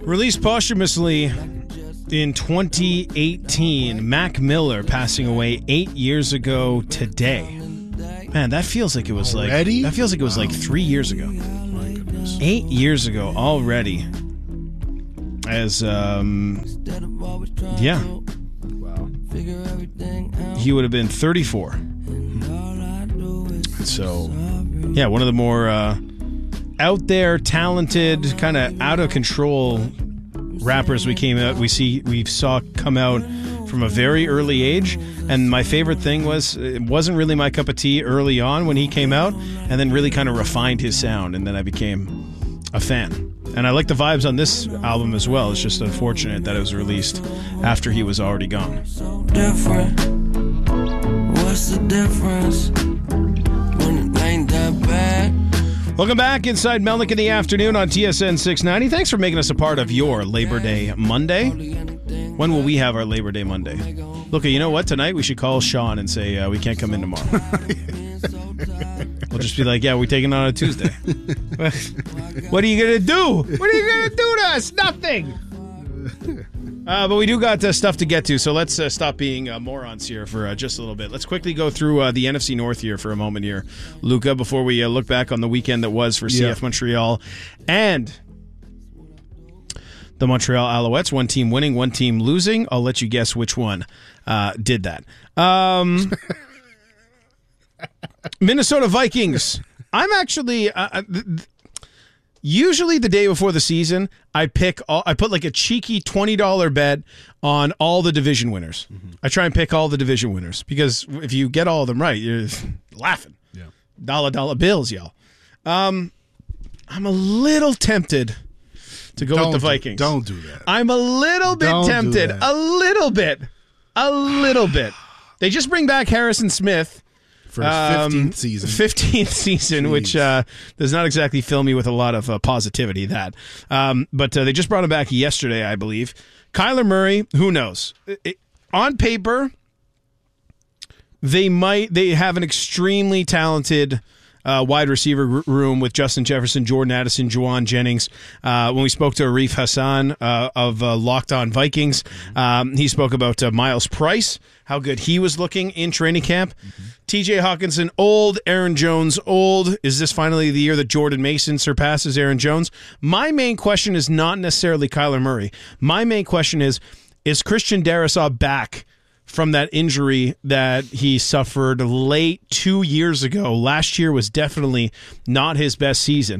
Released posthumously in 2018, Mac Miller passing away 8 years ago today. Man, that feels like it was like already? That feels like it was like 3 years ago. My goodness. 8 years ago already. As yeah, Wow. he would have been 34. So, yeah, one of the more out there, talented, kind of out of control rappers we saw come out from a very early age. And my favorite thing was it wasn't really my cup of tea early on when he came out, and then really kind of refined his sound, and then I became a fan. And I like the vibes on this album as well. It's just unfortunate that it was released after he was already gone. Different. What's the difference when it ain't that bad? Welcome back inside Melnick in the afternoon on TSN 690. Thanks for making us a part of your Labor Day Monday. When will we have our Labor Day Monday? Look, you know what? Tonight we should call Sean and say we can't come in tomorrow. We'll just be like, yeah, we're taking on a Tuesday. What are you going to do? What are you going to do to us? Nothing. But we do got stuff to get to, so let's stop being morons here for just a little bit. Let's quickly go through the NFC North here for a moment here, Luca, before we look back on the weekend that was for CF Montreal and the Montreal Alouettes. One team winning, one team losing. I'll let you guess which one did that. Minnesota Vikings. I'm actually... usually the day before the season, I put like a cheeky $20 bet on all the division winners. Mm-hmm. I try and pick all the division winners because if you get all of them right, you're laughing. Yeah. Dollar bills, y'all. I'm a little tempted to go with the Vikings. Don't do that. I'm a little bit tempted. A little bit. They just bring back Harrison Smith. For his 15th season. 15th season, which does not exactly fill me with a lot of positivity, that. But they just brought him back yesterday, I believe. Kyler Murray, who knows? On paper, they have an extremely talented wide receiver room with Justin Jefferson, Jordan Addison, Juwan Jennings. When we spoke to Arif Hassan of Locked On Vikings, he spoke about Miles Price, how good he was looking in training camp. Mm-hmm. TJ Hawkinson, old. Aaron Jones, old. Is this finally the year that Jordan Mason surpasses Aaron Jones? My main question is not necessarily Kyler Murray. My main question is Christian Darrisaw back from that injury that he suffered late 2 years ago? Last year was definitely not his best season.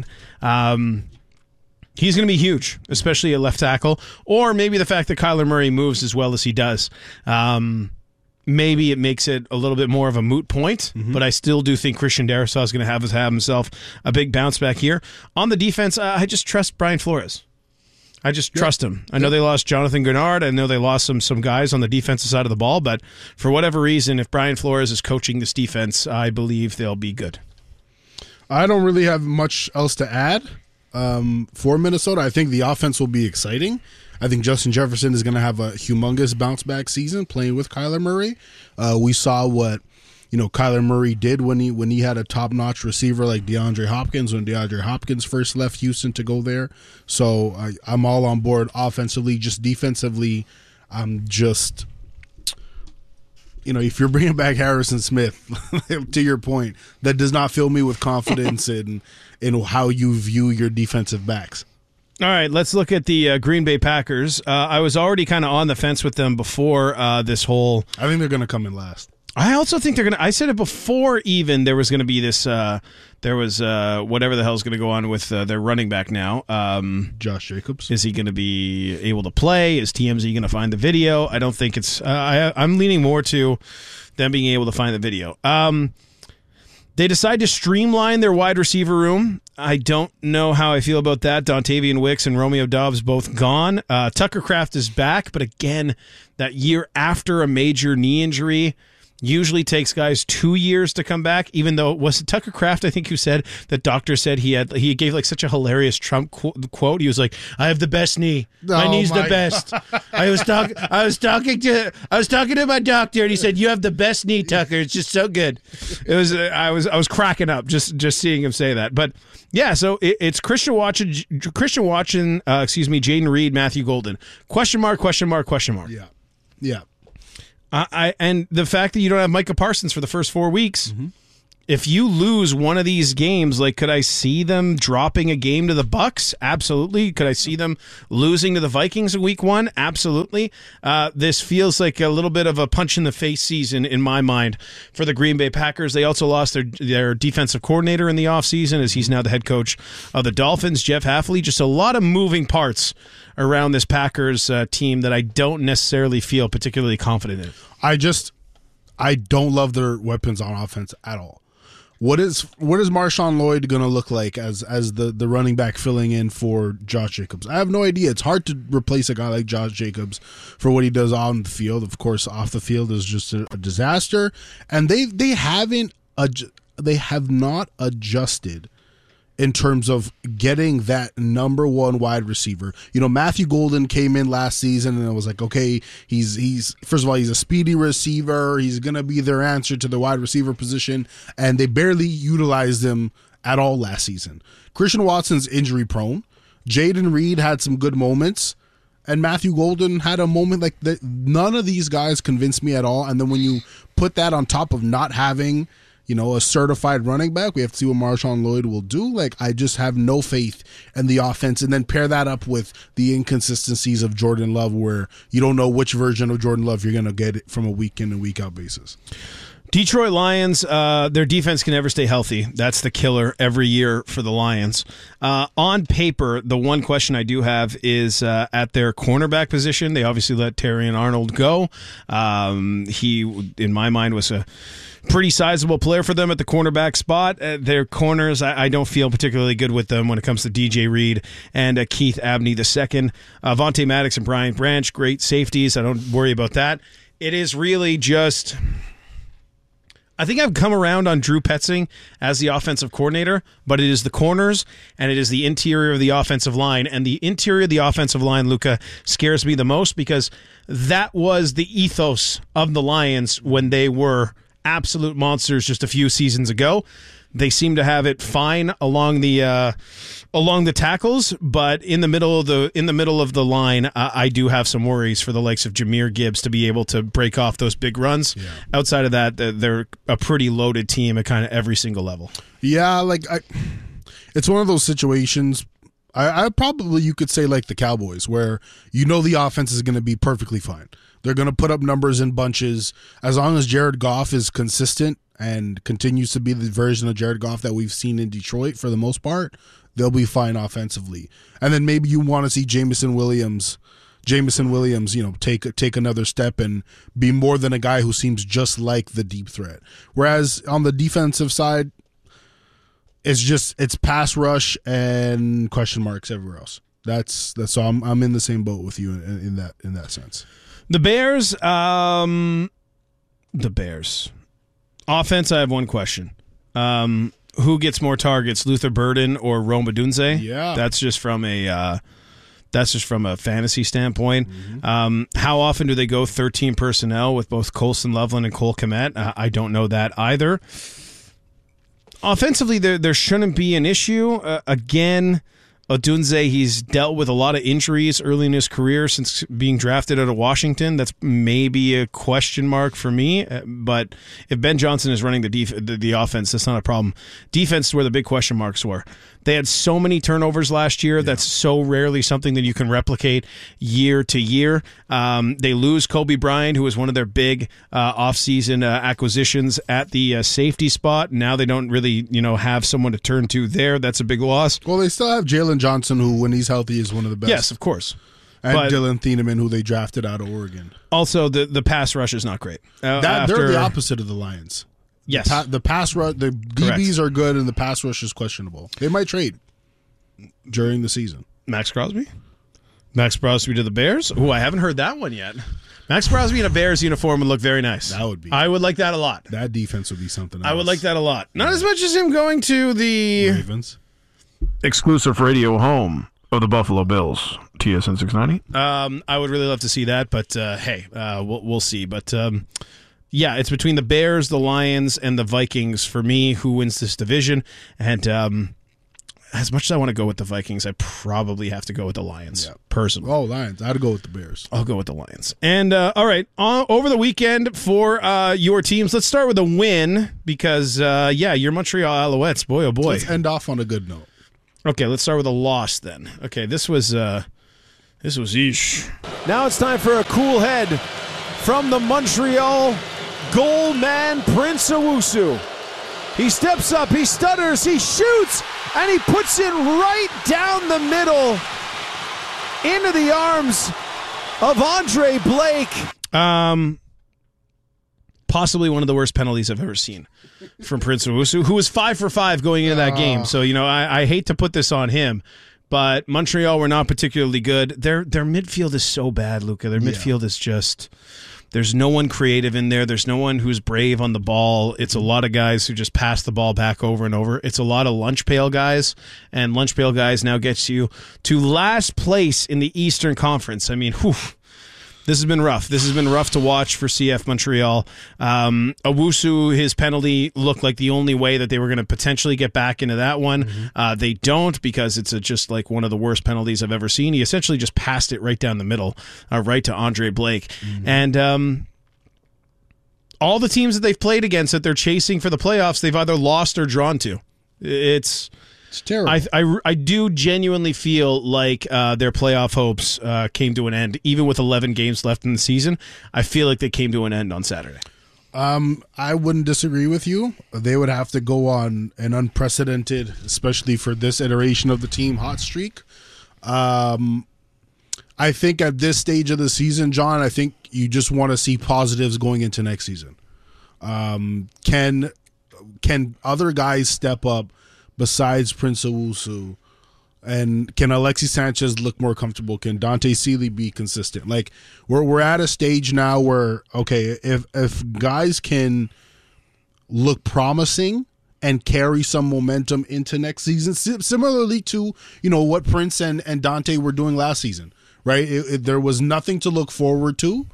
He's going to be huge, especially at left tackle. Or maybe the fact that Kyler Murray moves as well as he does. Maybe it makes it a little bit more of a moot point, but I still do think Christian Darrisaw is going to have himself a big bounce back here. On the defense, I just trust Brian Flores. I just trust him. I know they lost Jonathan Grenard. I know they lost some guys on the defensive side of the ball, but for whatever reason, if Brian Flores is coaching this defense, I believe they'll be good. I don't really have much else to add for Minnesota. I think the offense will be exciting. I think Justin Jefferson is going to have a humongous bounce-back season playing with Kyler Murray. We saw what Kyler Murray did when he had a top-notch receiver like DeAndre Hopkins when DeAndre Hopkins first left Houston to go there. So I'm all on board offensively. Just defensively, I'm just if you're bringing back Harrison Smith, to your point, that does not fill me with confidence in how you view your defensive backs. All right, let's look at the Green Bay Packers. I was already kind of on the fence with them before this whole... I think they're going to come in last. I also think they're going to... I said it before even there was going to be this... there was whatever the hell is going to go on with their running back now. Josh Jacobs. Is he going to be able to play? Is TMZ going to find the video? I don't think it's... I'm leaning more to them being able to find the video. They decide to streamline their wide receiver room. I don't know how I feel about that. Dontavian Wicks and Romeo Doubs both gone. Tucker Kraft is back, but again, that year after a major knee injury, usually takes guys 2 years to come back, even though, was it Tucker Kraft, I think, who said that doctor said he gave like such a hilarious Trump quote. He was like, I have the best knee. My knee's the best. I was talking to my doctor, and he said, you have the best knee, Tucker. It's just so good. It was I was cracking up just seeing him say that. But yeah, so it's Christian Watson, Jaden Reed, Matthew Golden. Question mark. Yeah. And the fact that you don't have Micah Parsons for the first 4 weeks, if you lose one of these games, like, could I see them dropping a game to the Bucks? Absolutely. Could I see them losing to the Vikings in week 1? Absolutely. This feels like a little bit of a punch in the face season in my mind for the Green Bay Packers. They also lost their defensive coordinator in the offseason, as he's now the head coach of the Dolphins, Jeff Hafley. Just a lot of moving parts around this Packers team that I don't necessarily feel particularly confident in. I don't love their weapons on offense at all. What is Marshawn Lloyd going to look like as the running back filling in for Josh Jacobs? I have no idea. It's hard to replace a guy like Josh Jacobs for what he does on the field. Of course, off the field is just a disaster. And they have not adjusted in terms of getting that number one wide receiver. You know, Matthew Golden came in last season and it was like, okay, he's first of all, he's a speedy receiver. He's going to be their answer to the wide receiver position. And they barely utilized him at all last season. Christian Watson's injury prone. Jaden Reed had some good moments. And Matthew Golden had a moment like that. None of these guys convinced me at all. And then when you put that on top of not having, you know, a certified running back, we have to see what Marshawn Lloyd will do. Like, I just have no faith in the offense. And then pair that up with the inconsistencies of Jordan Love, where you don't know which version of Jordan Love you're going to get from a week in and week out basis. Detroit Lions, their defense can never stay healthy. That's the killer every year for the Lions. On paper, the one question I do have is at their cornerback position. They obviously let Terrion Arnold go. He, in my mind, was a pretty sizable player for them at the cornerback spot. Their corners, I don't feel particularly good with them when it comes to DJ Reed and Keith Abney II. Vontae Maddox and Brian Branch, great safeties. I don't worry about that. It is really just, I think I've come around on Drew Petzing as the offensive coordinator, but it is the corners and it is the interior of the offensive line. And the interior of the offensive line, Luca, scares me the most because that was the ethos of the Lions when they were absolute monsters just a few seasons ago. They seem to have it fine along the tackles, but in the middle of the line, I do have some worries for the likes of Jahmyr Gibbs to be able to break off those big runs. Yeah. Outside of that, they're a pretty loaded team at kind of every single level. Yeah, it's one of those situations. I probably, you could say, like the Cowboys, where you know the offense is going to be perfectly fine. They're going to put up numbers in bunches. As long as Jared Goff is consistent and continues to be the version of Jared Goff that we've seen in Detroit for the most part, they'll be fine offensively. And then maybe you want to see Jameson Williams, you know, take another step and be more than a guy who seems just like the deep threat. Whereas on the defensive side, it's pass rush and question marks everywhere else. That's so I'm in the same boat with you in that sense. The Bears, offense. I have one question: who gets more targets, Luther Burden or Rome Odunze? Yeah, that's just from a fantasy standpoint. Mm-hmm. How often do they go 13 personnel with both Colston Loveland and Cole Kmet? I don't know that either. Offensively, there shouldn't be an issue. Again, Odunze, he's dealt with a lot of injuries early in his career since being drafted out of Washington. That's maybe a question mark for me. But if Ben Johnson is running the offense, that's not a problem. Defense is where the big question marks were. They had so many turnovers last year. Yeah. That's so rarely something that you can replicate year to year. They lose Kobe Bryant, who was one of their big offseason acquisitions at the safety spot. Now they don't really, have someone to turn to there. That's a big loss. Well, they still have Jalen Johnson, who, when he's healthy, is one of the best. Yes, of course. And Dylan Thieneman, who they drafted out of Oregon. Also, the pass rush is not great. They're the opposite of the Lions. Yes. The pass rush, the DBs are good, and the pass rush is questionable. They might trade during the season. Max Crosby? Max Crosby to the Bears? Ooh, I haven't heard that one yet. Max Crosby in a Bears uniform would look very nice. That would be. I would like that a lot. That defense would be something else. I would like that a lot. Not as much as him going to the Ravens. exclusive radio home of the Buffalo Bills, TSN 690. I would really love to see that, but hey, we'll see. But yeah, it's between the Bears, the Lions, and the Vikings for me who wins this division. And as much as I want to go with the Vikings, I probably have to go with the Lions, personally. Oh, Lions. I'd go with the Bears. I'll go with the Lions. And, all right, over the weekend for your teams, let's start with a win because, your Montreal Alouettes, boy, oh boy. Let's end off on a good note. Okay, let's start with a loss then. Okay, this was eesh. Now it's time for a cool head from the Montreal goal man, Prince Owusu. He steps up, he stutters, he shoots, and he puts it right down the middle into the arms of Andre Blake. Possibly one of the worst penalties I've ever seen from Prince Owusu, who was 5 for 5 going into that game. So, I hate to put this on him, but Montreal were not particularly good. Their midfield is so bad, Luca. Their midfield is just... There's no one creative in there. There's no one who's brave on the ball. It's a lot of guys who just pass the ball back over and over. It's a lot of lunch pail guys, and lunch pail guys now gets you to last place in the Eastern Conference. I mean, this has been rough. This has been rough to watch for CF Montreal. Owusu, his penalty looked like the only way that they were going to potentially get back into that one. They don't because it's just like one of the worst penalties I've ever seen. He essentially just passed it right down the middle, right to Andre Blake. And all the teams that they've played against that they're chasing for the playoffs, they've either lost or drawn to. It's terrible. I do genuinely feel like their playoff hopes came to an end. Even with 11 games left in the season, I feel like they came to an end on Saturday. I wouldn't disagree with you. They would have to go on an unprecedented, especially for this iteration of the team, hot streak. I think at this stage of the season, John, I think you just want to see positives going into next season. Can other guys step up besides Prince Owusu? And can Alexis Sanchez look more comfortable? Can Dante Seeley be consistent? Like we're at a stage now where, okay, if guys can look promising and carry some momentum into next season, similarly to what Prince and Dante were doing last season, right? There was nothing to look forward to.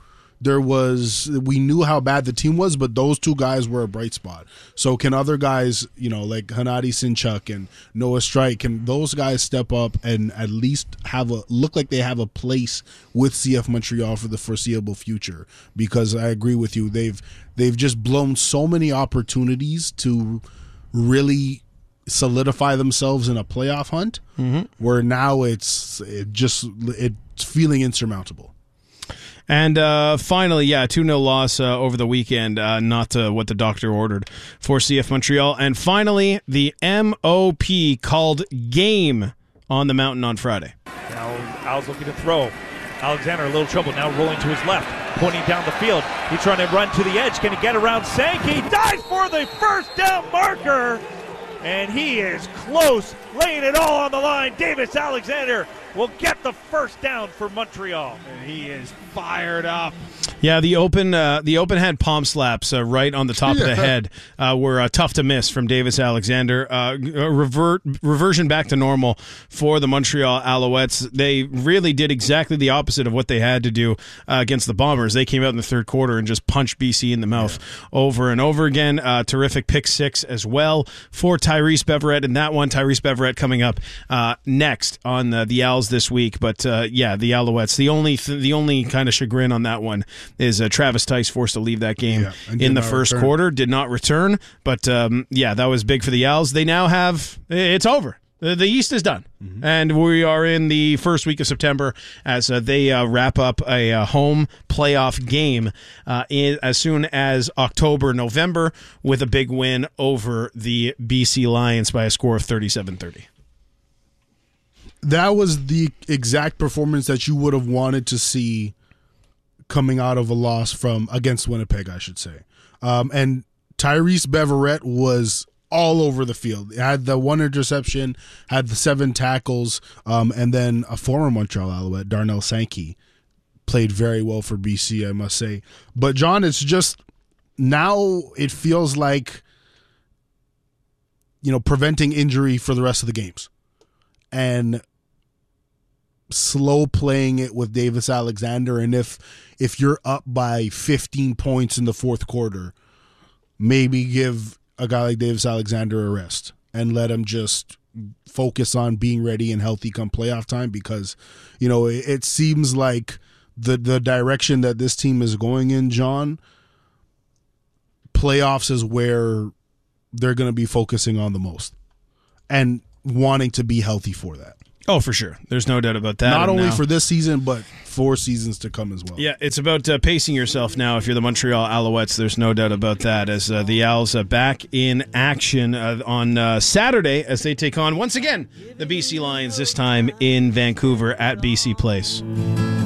We knew how bad the team was, but those two guys were a bright spot. So can other guys, like Hennady Sinchuk and Noah Strike, can those guys step up and at least look like they have a place with CF Montreal for the foreseeable future? Because I agree with you, they've just blown so many opportunities to really solidify themselves in a playoff hunt, where now it's feeling insurmountable. And finally, 2-0 loss over the weekend, not what the doctor ordered for CF Montreal. And finally, the MOP called game on the mountain on Friday. Now Al's looking to throw. Alexander, a little trouble, now rolling to his left, pointing down the field. He's trying to run to the edge. Can he get around Sankey? Dives for the first down marker. And he is close, laying it all on the line. Davis Alexander will get the first down for Montreal. And he is fired up. Yeah, the open had palm slaps right on the top of the head were tough to miss from Davis Alexander. Reversion back to normal for the Montreal Alouettes. They really did exactly the opposite of what they had to do against the Bombers. They came out in the third quarter and just punched BC in the mouth over and over again. Terrific pick six as well for Tyrese Beverette, and that one, Tyrese Beverette coming up next on the Owls this week. But the Alouettes, the only kind of chagrin on that one is Travis Tice forced to leave that game in the first quarter, did not return. But that was big for the Owls. They now it's over. The East is done. And we are in the first week of September as they wrap up a home playoff game as soon as October, November, with a big win over the BC Lions by a score of 37-30. That was the exact performance that you would have wanted to see coming out of a loss against Winnipeg, I should say. And Tyrese Beverette was all over the field. Had the 1 interception, had the 7 tackles, and then a former Montreal Alouette, Darnell Sankey, played very well for BC, I must say. But, John, it's just now it feels like, preventing injury for the rest of the games. And slow playing it with Davis Alexander. And if you're up by 15 points in the fourth quarter, maybe give a guy like Davis Alexander a rest and let him just focus on being ready and healthy come playoff time, because it seems like the direction that this team is going in, John, playoffs is where they're going to be focusing on the most and wanting to be healthy for that. Oh, for sure. There's no doubt about that. Not only for this season, but 4 seasons to come as well. Yeah, it's about pacing yourself now. If you're the Montreal Alouettes, there's no doubt about that. As the Owls back in action on Saturday as they take on, once again, the BC Lions, this time in Vancouver at BC Place.